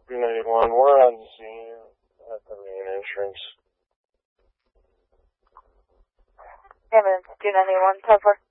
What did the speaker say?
291, we're on scene at the main entrance. Ambulance 291, 10-4.